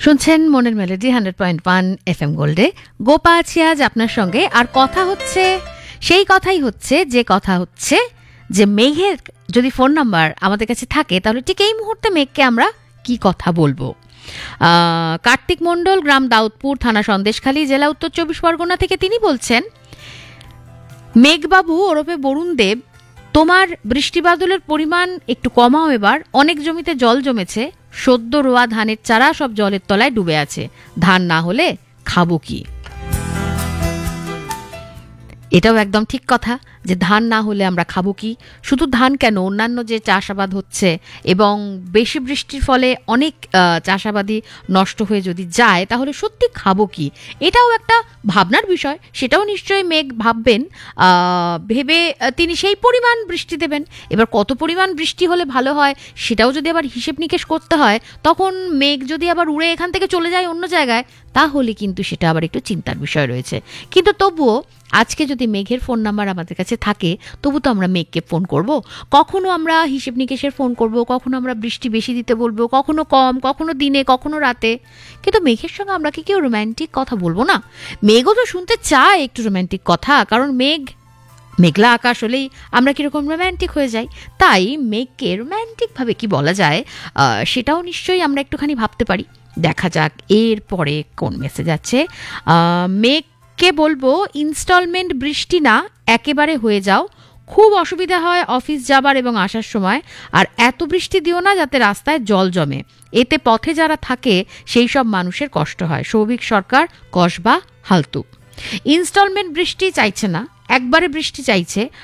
শুনছেন মনের melody 100.1 FM গোল্ডে। Gopa আছি আজ আপনার সঙ্গে, আর কথা হচ্ছে সেই কথাই হচ্ছে যে মেঘের যদি ফোন নাম্বার আমাদের কাছে থাকে তাহলে ঠিক এই মুহূর্তে মেঘকে আমরা কি কথা বলবো। কার্তিক মণ্ডল, গ্রাম দাউদপুর, থানা সন্দেশখালী, জেলা উত্তর 24 পরগনা থেকে তিনি বলছেন, মেঘবাবু ওরফে বরুণ দেব, তোমার বৃষ্টিবাদলের পরিমাণ একটু কমাও এবার। অনেক জমিতে জল জমেছে, সদ্য রোয়া ধানের চারা সব জলের তলায় ডুবে আছে। ধান না হলে খাবো কি? এটাও একদম ঠিক কথা যে ধান না হলে আমরা খাবো কি। শুধু ধান কেন, অন্যান্য যে চাষাবাদ হচ্ছে এবং বেশি বৃষ্টির ফলে অনেক চাষাবাদই নষ্ট হয়ে যদি যায় তাহলে সত্যি খাবো কি, এটাও একটা ভাবনার বিষয়। সেটাও নিশ্চয়ই মেঘ ভাববেন, ভেবে তিনি সেই পরিমাণ বৃষ্টি দেবেন। এবার কত পরিমাণ বৃষ্টি হলে ভালো হয় সেটাও যদি আবার হিসেব নিকেশ করতে হয়, তখন মেঘ যদি আবার উড়ে এখান থেকে চলে যায় অন্য জায়গায়, তাহলে কিন্তু সেটা আবার একটু চিন্তার বিষয় রয়েছে। কিন্তু তবুও আজকে যদি মেঘের ফোন নাম্বার আমাদের কাছে থাকে, তবু তো আমরা মেঘকে ফোন করব। কখনো আমরা হিসেব নিকেশের ফোন করব, কখনো আমরা বৃষ্টি বেশি দিতে বলবো, কখনো কম, কখনো দিনে, কখনো রাতে। কিন্তু মেঘের সঙ্গে আমরা কি কেউ রোম্যান্টিক কথা বলবো না? মেঘও তো শুনতে চায় একটু রোম্যান্টিক কথা, কারণ মেঘলা আকাশ হলেই আমরা কীরকম রোম্যান্টিক হয়ে যাই। তাই মেঘকে রোম্যান্টিকভাবে কি বলা যায় সেটাও নিশ্চয়ই আমরা একটুখানি ভাবতে পারি। দেখা যাক এরপরে কোন মেসেজ আছে। মেঘকে বলবো, ইনস্টলমেন্ট বৃষ্টি না, একেবারে হয়ে যাও। খুব অসুবিধা হয় অফিস যাবার এবং আসার সময়। আর এত বৃষ্টি দিও না যাতে রাস্তায় জল জমে, এতে পথে যারা থাকে সেই সব মানুষের কষ্ট হয়। সৌভিক সরকার, কসবা, হালতু। ইনস্টলমেন্ট বৃষ্টি চাইছে না, একবারে বৃষ্টি চাইছে।